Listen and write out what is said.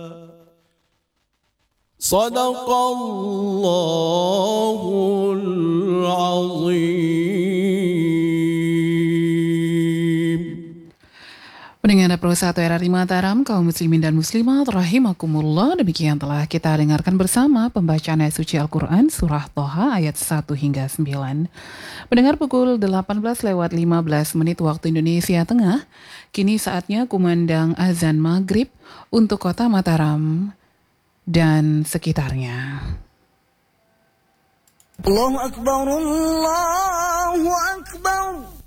Sadaqallahul azim. Pendengar Pro 1 RRI Mataram, kaum muslimin dan muslimat rahimakumullah, demikian telah kita dengarkan bersama pembacaan ayat suci Al-Quran surah Toha ayat 1 hingga 9. Pendengar, pukul 18:15 waktu Indonesia Tengah, kini saatnya kumandang azan maghrib untuk kota Mataram dan sekitarnya. Allahu Akbar, Allahu Akbar.